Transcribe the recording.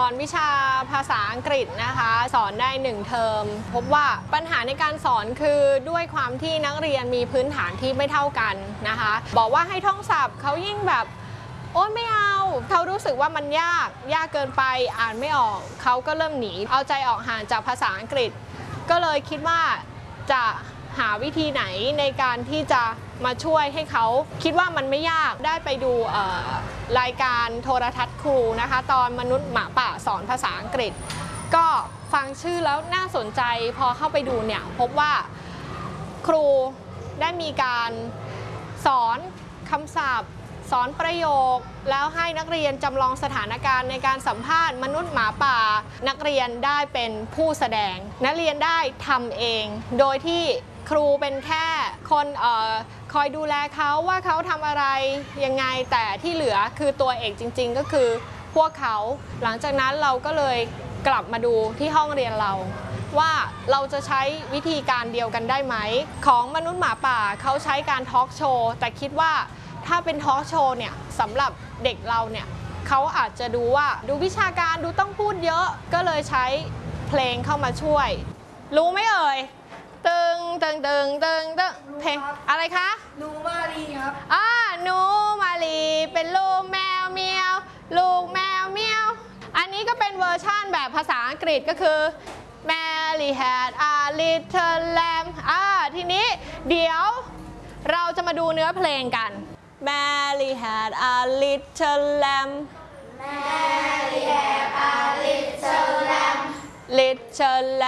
อนวิชาภาษาอังกฤษนะคะสอนได้1เทอมพบว่าปัญหาในการสอนคือด้วยความที่นักเรียนมีพื้นฐานที่ไม่เท่ากันนะคะบอกว่าให้ท่องศัพท์เขายิ่งแบบโอ๊ยไม่เอาเขารู้สึกว่ามันยากเกินไปอ่านไม่ออกเขาก็เริ่มหนีเอาใจออกห่างจากภาษาอังกฤษก็เลยคิดว่าจะหาวิธีไหนในการที่จะมาช่วยให้เขาคิดว่ามันไม่ยากได้ไปดูรายการโทรทัศน์ครูนะคะตอนมนุษย์หมาป่าสอนภาษาอังกฤษก็ฟังชื่อแล้วน่าสนใจพอเข้าไปดูเนี่ยพบว่าครูได้มีการสอนคำศัพท์สอนประโยคแล้วให้นักเรียนจำลองสถานการณ์ในการสัมภาษณ์มนุษย์หมาป่านักเรียนได้เป็นผู้แสดงนักเรียนได้ทำเองโดยที่ครูเป็นแค่คนคอยดูแลเขาว่าเขาทำอะไรยังไงแต่ที่เหลือคือตัวเอกจริงๆก็คือพวกเขาหลังจากนั้นเราก็เลยกลับมาดูที่ห้องเรียนเราว่าเราจะใช้วิธีการเดียวกันได้ไหมของมนุษย์หมาป่าเขาใช้การทอล์กโชว์แต่คิดว่าถ้าเป็นทอล์กโชว์เนี่ยสำหรับเด็กเราเนี่ยเขาอาจจะดูวิชาการดูต้องพูดเยอะก็เลยใช้เพลงเข้ามาช่วยรู้ไหมเอ่ยตึงเพลงอะไรคะหนูมาลีครับหนูมาลีเป็นลูกแมวเมียวลูกแมวเมียวอันนี้ก็เป็นเวอร์ชั่นแบบภาษาอังกฤษก็คือ Mary had a little lamb ทีนี้เดี๋ยวเราจะมาดูเนื้อเพลงกัน Mary had a little lamb Mary had a little lamb little lamb